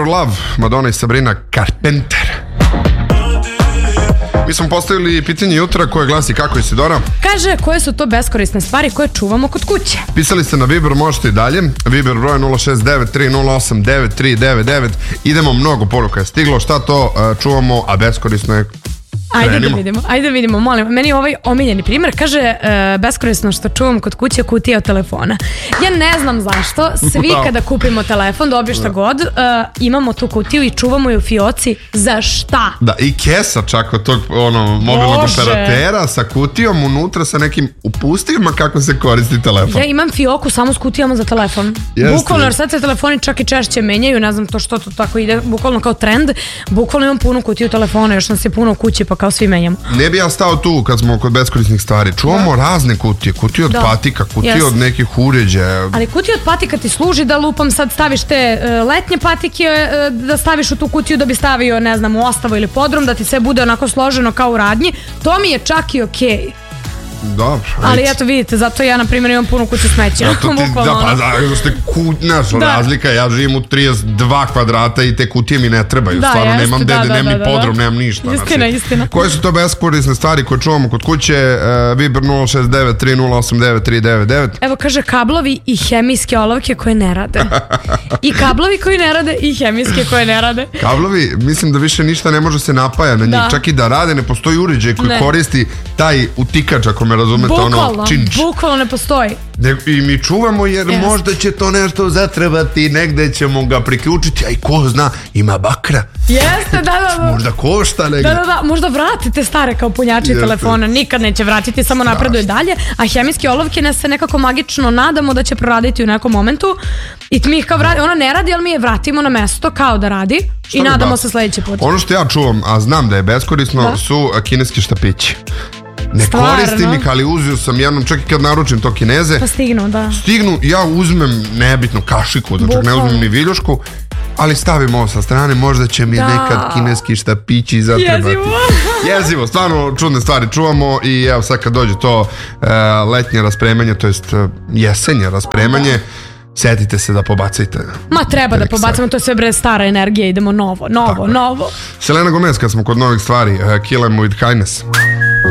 Love, Madonna i Sabrina Carpenter. Mi smo postavili pitanje jutra koje glasi kako je Isidora. Kaže, koje su to beskorisne stvari koje čuvamo kod kuće? Pisali ste na Viber, možete i dalje. Viber broj 069-308-9399. Idemo, mnogo poruka je stiglo. Šta to čuvamo, a beskorisno je? Ajde da vidimo, molim. Meni je ovaj omiljeni primjer. Kaže, beskorisno što čuvam kod kuće kutija od telefona. Ja ne znam zašto. Svi kada kupimo telefon, dobiju šta god, imamo tu kutiju i čuvamo ju u fioci. Za šta? Da, i kesa čak od tog mobilnog operatera sa kutijom unutra sa nekim upustivima kako se koristi telefon. Ja imam fioku samo s kutijama za telefon. Bukvalno, jer sad se telefoni čak i češće menjaju, ne znam to što to tako ide, bukvalno kao trend. Bukvalno imam punu kutiju telefona, još nas je puno u kući, pa kao svi menjamo. Ne bi ja stao tu kad smo kod beskorisnih stvari. Čuvamo razne kutije. Kutije od patika, kutije od nekih uređaja. Ali kutija od patika ti služi da lupam sad staviš te letnje patike, da staviš u tu kutiju da bi stavio, ne znam, u ostavu ili podrum, da ti sve bude onako složeno kao u radnji. To mi je čak i okej. Dobro. Ali eto vidite, zato ja na primjer imam puno kuću smeća. Razlika, ja živim u 32 kvadrata i te kutije mi ne trebaju. Stvarno nemam nemam ni podrum, nemam ništa. Istina. Koje su to beskorisne stvari koje čuvamo kod kuće? Viber 069-308-9399. Evo kaže, kablovi i hemijske olovke koje ne rade. I kablovi koji ne rade i hemijske koje ne rade. Kablovi, mislim da više ništa ne može se napaja na njih. Čak i da rade, ne postoji uređaj koji koristi taj utikač, ako me razumete, ono činč. Bukvalno ne postoji. I mi čuvamo jer možda će to nešto zatrebati, negde ćemo ga priključiti, a i ko zna, ima bakra. Jeste, da. Možda košta negde. Da, možda vratite stare kao punjači telefona, nikad neće vratiti, samo napreduje dalje, a hemijske olovke se nekako magično nadamo da će proraditi u nekom momentu i mi ih kao ona ne radi, ali mi je vratimo na mesto kao da radi i nadamo se sledeći put. Ono što ja čuvam, a znam da je beskorisno, su kineski štapići. Ne koristim ih, ali uzeo sam jednom, čak i kad naručim to Kineze. Pa stignu, da. Ja uzmem nebitno kašiku, znači ne uzmem ni viljušku, ali stavim ovo sa strane, možda će mi nekad kineski štapići zatrebati. Jezivo, stvarno čudne stvari čuvamo i evo sad kad dođe to letnje raspremanje, to jest jesenje raspremanje, setite se da pobacajte. Ma treba da pobacamo, to je sve bre stara energija, idemo novo. Selena Gomez, kad smo kod novih stvari, Kill Em With Kindness.